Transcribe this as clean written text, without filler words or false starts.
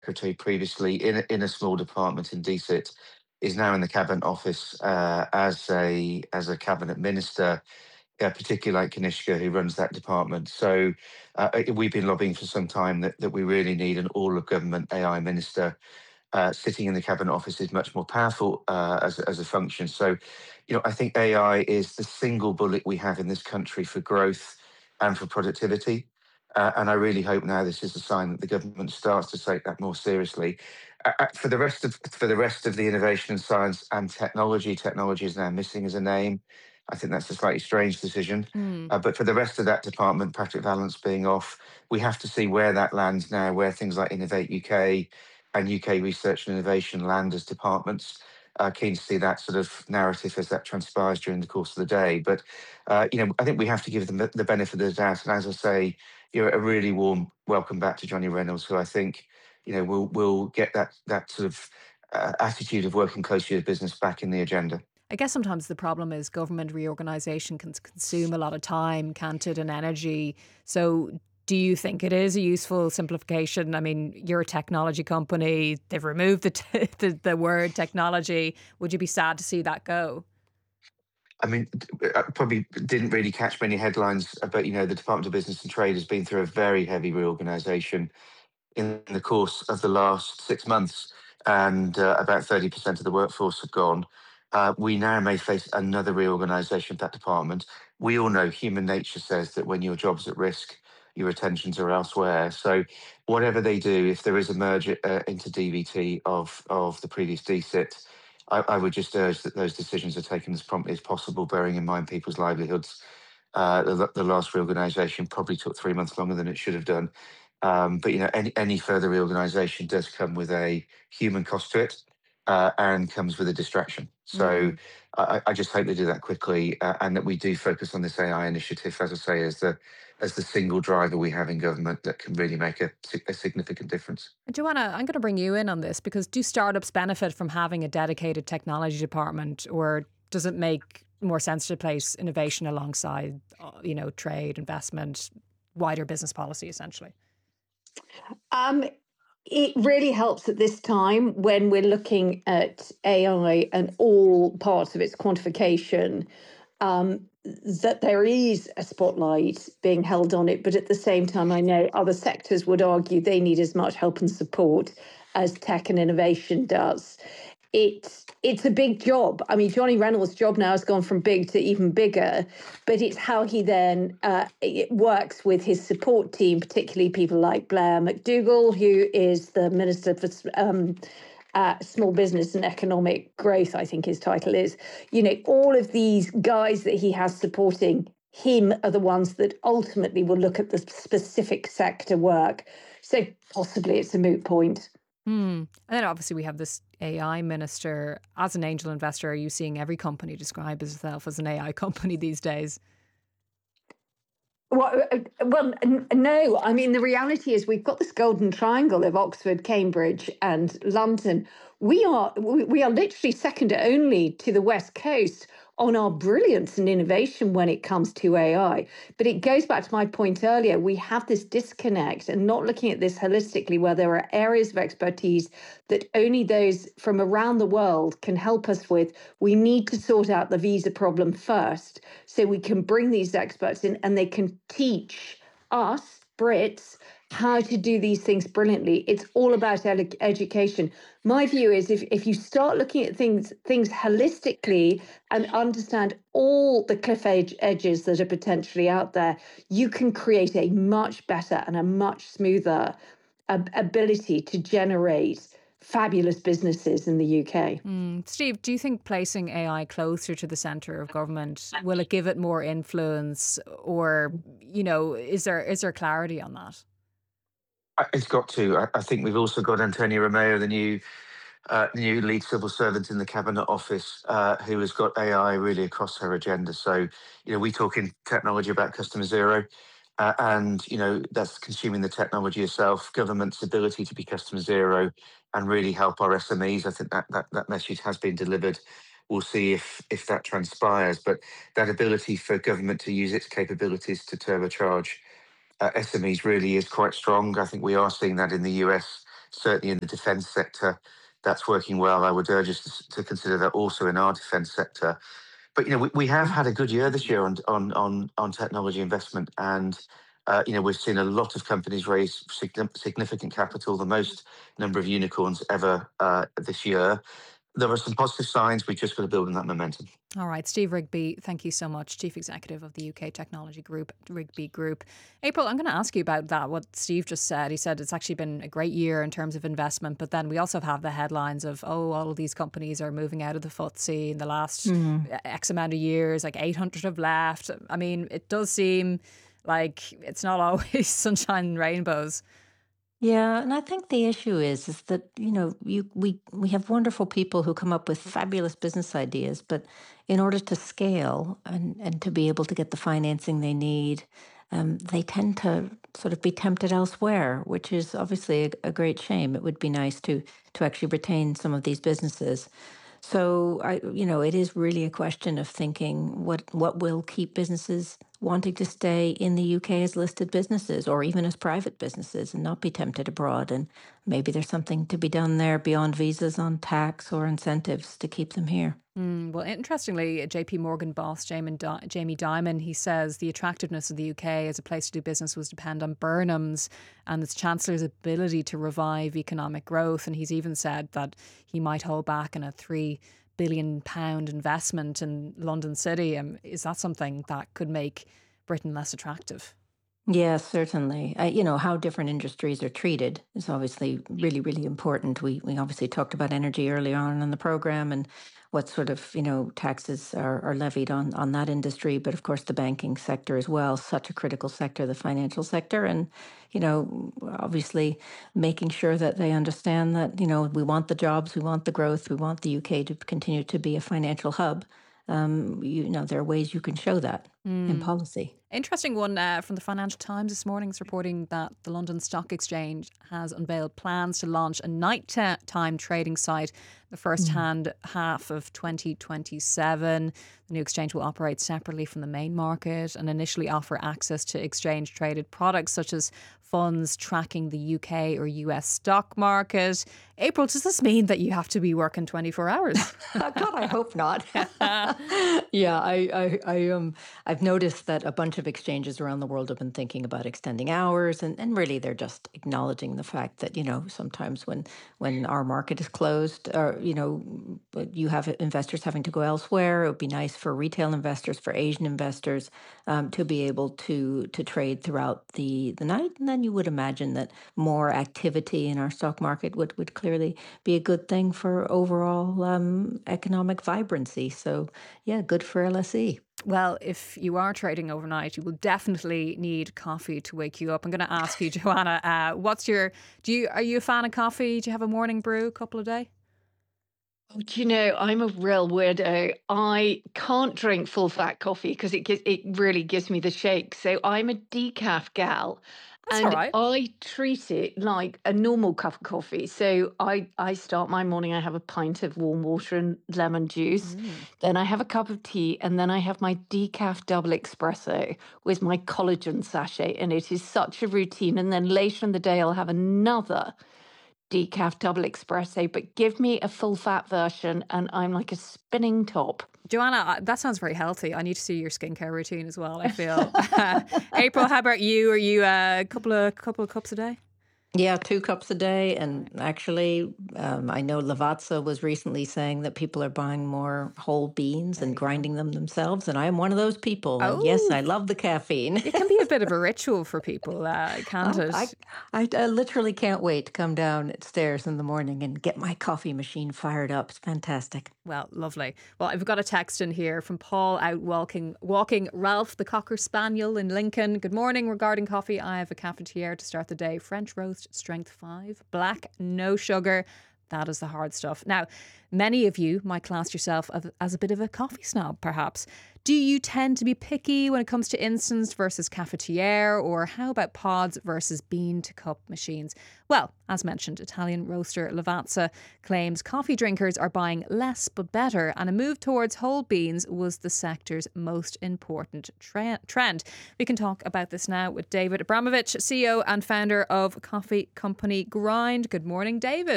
secretary previously in a small department in DSIT, is now in the cabinet office as a cabinet minister, particularly like Kanishka, who runs that department. So we've been lobbying for some time that we really need an all of government AI minister. Sitting in the cabinet office is much more powerful as a function. So, I think AI is the single bullet we have in this country for growth and for productivity. And I really hope now this is a sign that the government starts to take that more seriously. For the rest of the innovation and science and technology, technology is now missing as a name. I think that's a slightly strange decision. Hmm. But for the rest of that department, Patrick Vallance being off, we have to see where that lands now, where things like Innovate UK and UK Research and Innovation land as departments. Keen to see that sort of narrative as that transpires during the course of the day. But I think we have to give them the benefit of the doubt. And as I say, a really warm welcome back to Johnny Reynolds, who I think will get that sort of attitude of working closely with business back in the agenda. I guess sometimes the problem is government reorganisation can consume a lot of time, can't it, and energy. So, do you think it is a useful simplification? I mean, you're a technology company. They've removed the word technology. Would you be sad to see that go? I mean, I probably didn't really catch many headlines, but the Department of Business and Trade has been through a very heavy reorganisation in the course of the last 6 months, and about 30% of the workforce have gone. We now may face another reorganisation of that department. We all know human nature says that when your job's at risk, your attentions are elsewhere. So, whatever they do, if there is a merger into DVT of the previous DSIT, I would just urge that those decisions are taken as promptly as possible, bearing in mind people's livelihoods. The last reorganisation probably took 3 months longer than it should have done. But any further reorganisation does come with a human cost to it, and comes with a distraction. So Mm. I just hope they do that quickly, and that we do focus on this AI initiative, as I say, as the single driver we have in government that can really make a significant difference. Joanna, I'm going to bring you in on this because do startups benefit from having a dedicated technology department, or does it make more sense to place innovation alongside, trade, investment, wider business policy, essentially? Um, it really helps at this time when we're looking at AI and all parts of its quantification, that there is a spotlight being held on it. But at the same time, I know other sectors would argue they need as much help and support as tech and innovation does. It's a big job. I mean, Johnny Reynolds' job now has gone from big to even bigger, but it's how he then it works with his support team, particularly people like Blair McDougall, who is the Minister for Small Business and Economic Growth, I think his title is. All of these guys that he has supporting him are the ones that ultimately will look at the specific sector work. So possibly it's a moot point. Hmm. And then obviously we have this AI minister. As an angel investor, are you seeing every company describe itself as an AI company these days? No. I mean, the reality is we've got this golden triangle of Oxford, Cambridge, and London. We are literally second only to the West Coast on our brilliance and innovation when it comes to AI. But it goes back to my point earlier. We have this disconnect and not looking at this holistically, where there are areas of expertise that only those from around the world can help us with. We need to sort out the visa problem first so we can bring these experts in and they can teach us, Brits, how to do these things brilliantly. It's all about education. My view is if you start looking at things holistically and understand all the edges that are potentially out there, you can create a much better and a much smoother ability to generate fabulous businesses in the UK. Steve, do you think placing AI closer to the centre of government will it give it more influence, or is there clarity on that? It's got to. I think we've also got Antonio Romeo, the new lead civil servant in the cabinet office, who has got AI really across her agenda. So, we talk in technology about customer zero, and that's consuming the technology itself, government's ability to be customer zero, and really help our SMEs. I think that message has been delivered. We'll see if that transpires, but that ability for government to use its capabilities to turbocharge SMEs really is quite strong. I think we are seeing that in the US certainly in the defence sector, that's working well. I would urge us to consider that also in our defence sector. But we have had a good year this year on technology investment, and we've seen a lot of companies raise significant capital, the most number of unicorns ever this year. There are some positive signs. We've just got to build on that momentum. All right, Steve Rigby, thank you so much, Chief Executive of the UK Technology Group, Rigby Group. April, I'm going to ask you about that, what Steve just said. He said it's actually been a great year in terms of investment, but then we also have the headlines of, all of these companies are moving out of the FTSE in the last X amount of years, like 800 have left. I mean, it does seem like it's not always sunshine and rainbows. Yeah, and I think the issue is that we have wonderful people who come up with fabulous business ideas, but in order to scale and to be able to get the financing they need, they tend to sort of be tempted elsewhere, which is obviously a great shame. It would be nice to actually retain some of these businesses. So it is really a question of thinking what will keep businesses wanting to stay in the UK as listed businesses or even as private businesses and not be tempted abroad. And maybe there's something to be done there beyond visas on tax or incentives to keep them here. Well, interestingly, JP Morgan boss Jamie Dimon, he says the attractiveness of the UK as a place to do business was depend on Burnham's and its Chancellor's ability to revive economic growth. And he's even said that he might hold back on a £3 billion investment in London City. Is that something that could make Britain less attractive? Yes, certainly. How different industries are treated is obviously really, really important. We obviously talked about energy earlier on in the program and what sort of, taxes are levied on that industry. But of course, the banking sector as well, such a critical sector, the financial sector. And, obviously making sure that they understand that, we want the jobs, we want the growth, we want the UK to continue to be a financial hub. There are ways you can show that in policy. Interesting one from the Financial Times this morning is reporting that the London Stock Exchange has unveiled plans to launch a nighttime trading site the first half of 2027. The new exchange will operate separately from the main market and initially offer access to exchange traded products such as funds tracking the UK or US stock market. April, does this mean that you have to be working 24 hours? God, I hope not. Yeah, I've noticed that a bunch of exchanges around the world have been thinking about extending hours, and really they're just acknowledging the fact that, sometimes when our market is closed, or, you have investors having to go elsewhere, it would be nice for retail investors, for Asian investors, to be able to trade throughout the night. And then you would imagine that more activity in our stock market would clearly be a good thing for overall economic vibrancy. So, yeah, good for LSE. Well, if you are trading overnight, you will definitely need coffee to wake you up. I'm going to ask you, Joanna, are you a fan of coffee? Do you have a morning brew, a couple a day? Oh, do you know, I'm a real weirdo. I can't drink full fat coffee because it really gives me the shake. So I'm a decaf gal. That's all And right. I treat it like a normal cup of coffee. So I start my morning, I have a pint of warm water and lemon juice. Then I have a cup of tea. And then I have my decaf double espresso with my collagen sachet. And it is such a routine. And then later in the day, I'll have another decaf double espresso, but give me a full fat version and I'm like a spinning top. Joanna, that sounds very healthy. I need to see your skincare routine as well, I feel. April, how about you? Are you a couple of cups a day? Yeah, 2 cups a day. And actually, I know Lavazza was recently saying that people are buying more whole beans and grinding them themselves. And I am one of those people. And yes, I love the caffeine. It can be a bit of a ritual for people, can't it? I literally can't wait to come downstairs in the morning and get my coffee machine fired up. It's fantastic. Well, lovely. Well, I've got a text in here from Paul out walking Ralph the Cocker Spaniel in Lincoln. Good morning. Regarding coffee, I have a cafetiere to start the day. French roast, strength 5. Black, no sugar. That is the hard stuff. Now, many of you might class yourself as a bit of a coffee snob, perhaps. Do you tend to be picky when it comes to instant versus cafetiere, or how about pods versus bean to cup machines? Well, as mentioned, Italian roaster Lavazza claims coffee drinkers are buying less but better, and a move towards whole beans was the sector's most important trend. We can talk about this now with David Abramovich, CEO and founder of coffee company Grind. Good morning, David.